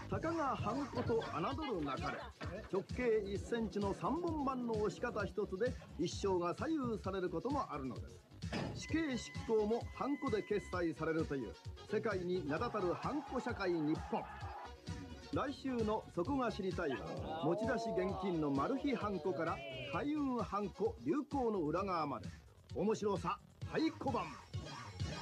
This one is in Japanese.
たかがハンコと侮るなかれ。直径1センチの3本板の押し方一つで一生が左右されることもあるのです。死刑執行もハンコで決済されるという世界に名だたるハンコ社会日本。来週の「そこが知りたい」は持ち出し現金のマル秘ハンコから開運ハンコ流行の裏側まで面白さ太鼓判。